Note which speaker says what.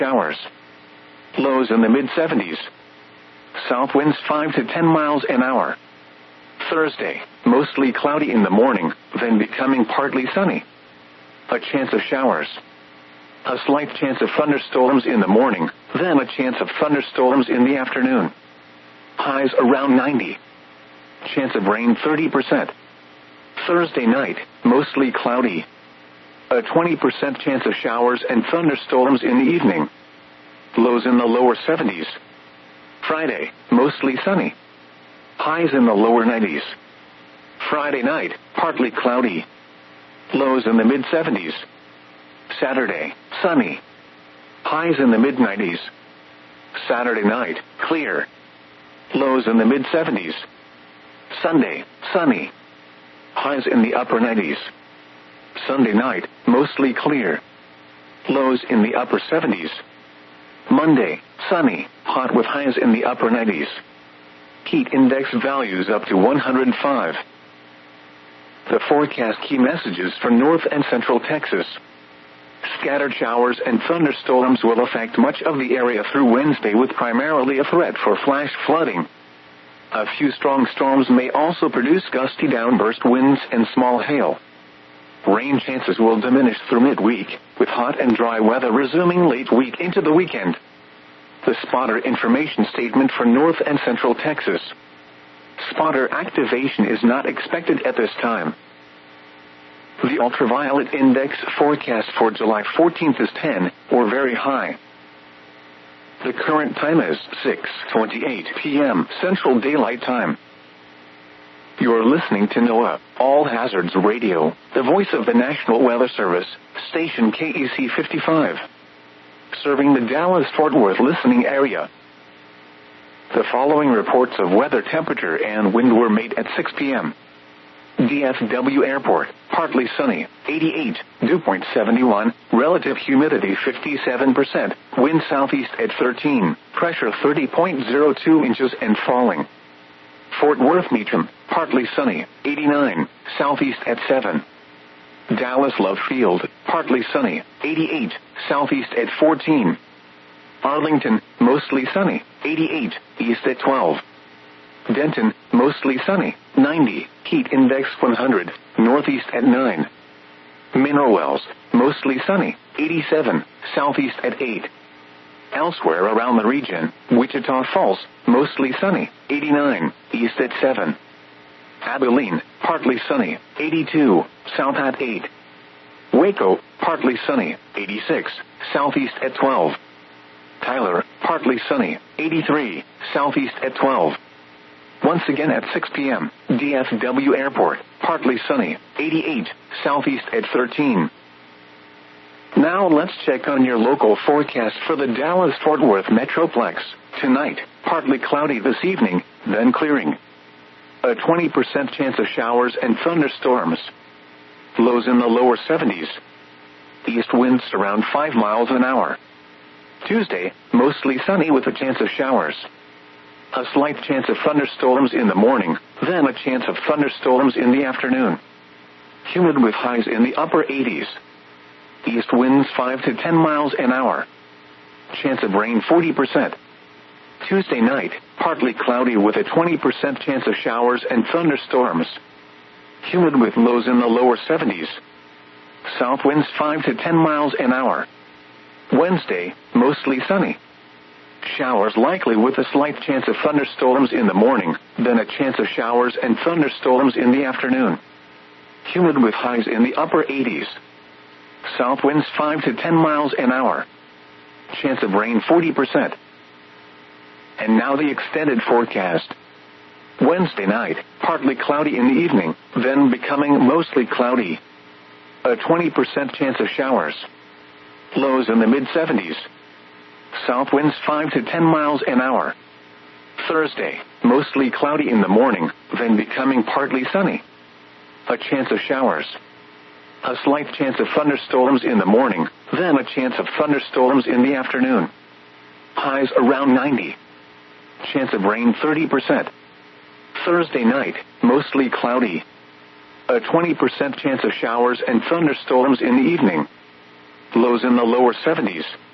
Speaker 1: showers. Lows in the mid-70s. South winds 5 to 10 miles an hour. Thursday, mostly cloudy in the morning, then becoming partly sunny. A chance of showers. A slight chance of thunderstorms in the morning, then a chance of thunderstorms in the afternoon. Highs around 90. Chance of rain 30%. Thursday night, mostly cloudy. A 20% chance of showers and thunderstorms in the evening. Lows in the lower 70s. Friday, mostly sunny. Highs in the lower 90s. Friday night, partly cloudy. Lows in the mid-70s. Saturday, sunny. Highs in the mid-90s. Saturday night, clear. Lows in the mid-70s. Sunday, sunny. Highs in the upper 90s. Sunday night, mostly clear. Lows in the upper 70s. Monday, sunny, hot with highs in the upper 90s. Heat index values up to 105. The forecast key messages for north and central Texas. Scattered showers and thunderstorms will affect much of the area through Wednesday, with primarily a threat for flash flooding. A few strong storms may also produce gusty downburst winds and small hail. Rain chances will diminish through midweek, with hot and dry weather resuming late week into the weekend. The spotter information statement for north and central Texas. Spotter activation is not expected at this time. The ultraviolet index forecast for July 14th is 10, or very high. The current time is 6:28 p.m. Central Daylight Time. You're listening to NOAA All Hazards Radio, the voice of the National Weather Service, station KEC 55. Serving the Dallas-Fort Worth listening area. The following reports of weather, temperature, and wind were made at 6 p.m. DFW Airport, partly sunny, 88, dew point 71, relative humidity 57%, wind southeast at 13, pressure 30.02 inches and falling. Fort Worth Meacham, partly sunny, 89, southeast at 7. Dallas Love Field, partly sunny, 88, southeast at 14. Arlington, mostly sunny, 88, east at 12. Denton, mostly sunny, 90, heat index 100, northeast at 9. Mineral Wells, mostly sunny, 87, southeast at 8. Elsewhere around the region, Wichita Falls, mostly sunny, 89, east at 7. Abilene, partly sunny, 82, south at 8. Waco, partly sunny, 86, southeast at 12. Tyler, partly sunny, 83, southeast at 12. Once again at 6 p.m., DFW Airport, partly sunny, 88, southeast at 13. Now let's check on your local forecast for the Dallas-Fort Worth Metroplex. Tonight, partly cloudy this evening, then clearing. A 20% chance of showers and thunderstorms. Lows in the lower 70s. East winds around 5 miles an hour. Tuesday, mostly sunny with a chance of showers. A slight chance of thunderstorms in the morning, then a chance of thunderstorms in the afternoon. Humid with highs in the upper 80s. East winds 5 to 10 miles an hour. Chance of rain 40%. Tuesday night, partly cloudy with a 20% chance of showers and thunderstorms. Humid with lows in the lower 70s. South winds 5 to 10 miles an hour. Wednesday, mostly sunny. Showers likely with a slight chance of thunderstorms in the morning, then a chance of showers and thunderstorms in the afternoon. Humid with highs in the upper 80s. South winds 5 to 10 miles an hour. Chance of rain 40%. And now the extended forecast. Wednesday night, partly cloudy in the evening, then becoming mostly cloudy. A 20% chance of showers. Lows in the mid-70s. South winds 5 to 10 miles an hour. Thursday, mostly cloudy in the morning, then becoming partly sunny. A chance of showers. A slight chance of thunderstorms in the morning, then a chance of thunderstorms in the afternoon. Highs around 90. Chance of rain 30%. Thursday night, mostly cloudy. A 20% chance of showers and thunderstorms in the evening. Lows in the lower 70s.